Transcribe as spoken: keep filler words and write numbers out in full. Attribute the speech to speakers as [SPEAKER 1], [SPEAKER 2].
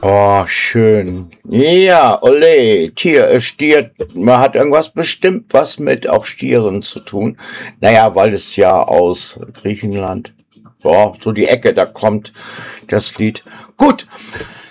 [SPEAKER 1] Oh, schön. Ja, ole, Tier, äh, Stier, man hat irgendwas bestimmt was mit auch Stieren zu tun. Naja, weil es ja aus Griechenland, boah, so die Ecke, da kommt das Lied. Gut,